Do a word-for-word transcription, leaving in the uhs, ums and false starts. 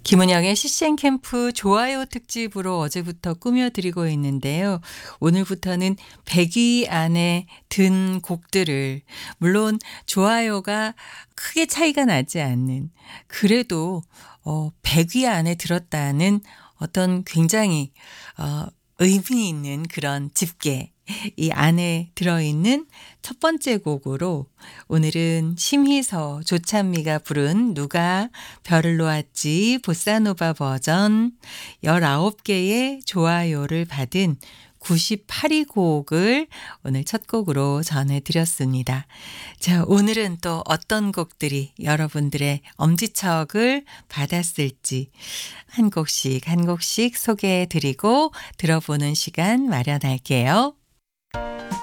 김은영의 씨씨엔 캠프 좋아요 특집으로 어제부터 꾸며드리고 있는데요. 오늘부터는 백 위 안에 든 곡들을, 물론 좋아요가 크게 차이가 나지 않는, 그래도 어 백 위 안에 들었다는 어떤 굉장히 어 의미 있는 그런 집계, 이 안에 들어있는 첫 번째 곡으로 오늘은 심희서, 조찬미가 부른 누가 별을 놓았지 보사노바 버전 열아홉 개의 좋아요를 받은 구십팔 위 곡을 오늘 첫 곡으로 전해드렸습니다. 자, 오늘은 또 어떤 곡들이 여러분들의 엄지척을 받았을지 한 곡씩 한 곡씩 소개해드리고 들어보는 시간 마련할게요.